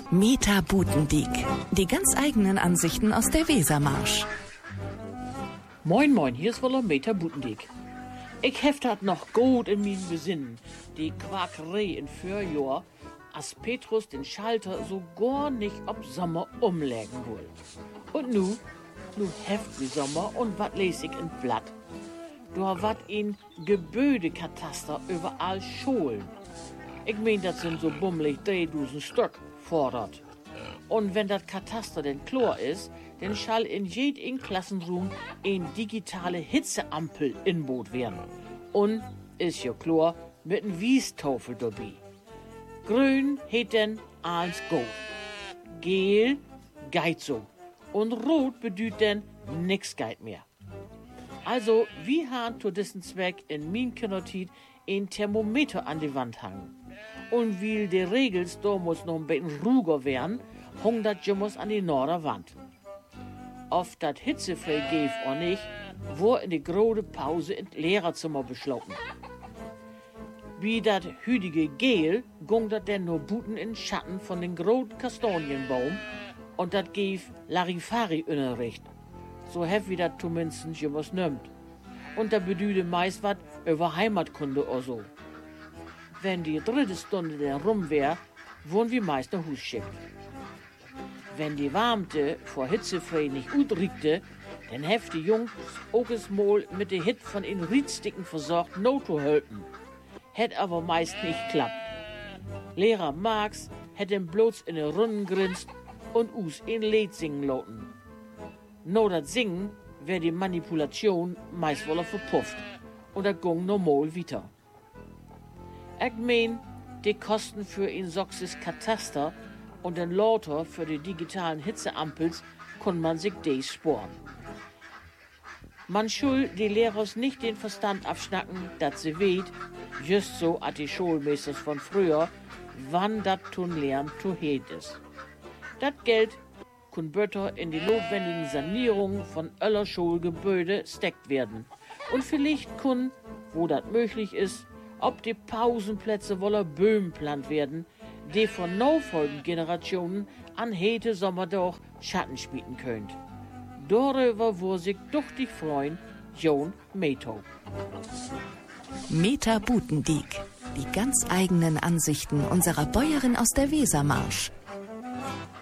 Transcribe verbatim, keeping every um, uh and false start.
Meta Butendiek. Die ganz eigenen Ansichten aus der Wesermarsch. Moin moin, hier ist wohl Meta Butendiek. Ich heft dat noch gut in meinem Besinnen, die Quakerei in Vorjahr, als Petrus den Schalter so gar nicht ob Sommer umlegen will. Und nu, nu heft wie Sommer und wat les ich in Blatt? Da wat in Gebäudekataster überall Schulen. Ich mein, das sind so bummelig dreitausend Stück fordert. Und wenn das Kataster denn klar ist, dann schall in jedem Klassenraum ein digitale Hitzeampel inbot werden. Und ist ja klar, mit n Wiestafel dabei. Grün heet denn alles gut. Gel geht so. Und rot bedeutet denn nix geht mehr. Also, wir haben zu diesem Zweck in min Kindertit ein Thermometer an die Wand hangen. Und weil die Regels damals noch ein bisschen ruhiger wären, hung das jemals an die Norderwand. Ob das hitzefrei gäf oder nicht, wurde in die große Pause ins Lehrerzimmer beschlossen. Wie das hüdige Gel ging das denn nur buten in Schatten von den großen Kastanienbaum und das gäf Larifari-Unterricht. So hef wie das zumindest jemals nimmt. Und da bedüde meist wat über Heimatkunde oder so. Wenn die dritte Stunde dann rum wär, wurden wir meist nach Hus schickt. Wenn die Warmte vor hitzefrei nicht gut riekte, dann heft die Jungs auch es mal mit der Hit von den Riedsticken versorgt, no to helpen. Hätt aber meist nicht klappt. Lehrer Marx hätt ihm bloß in den Runden grinst und us in Lied singen lauten. No dat Singen wär die Manipulation meist wohl verpufft und dat ging normal weiter. Ich mein, die Kosten für ein soxes Kataster und den Lauter für die digitalen Hitzeampels kann man sich des sparen. Man schul die Lehrers nicht den Verstand abschnacken, dat sie weht, just so at die Schulmeisters von früher, wann dat tun lernen zu heet ist. Dat Geld kun Bötter in die notwendigen Sanierungen von aller Schulgebäude steckt werden. Und vielleicht kun, wo dat möglich ist, ob die Pausenplätze woller Böhmen plant werden, die von nachfolgenden Generationen an hete Sommer doch Schatten spielen könnt. Darüber wo sich duchtig freuen, Jon Meto. Meta Butendiek. Die ganz eigenen Ansichten unserer Bäuerin aus der Wesermarsch.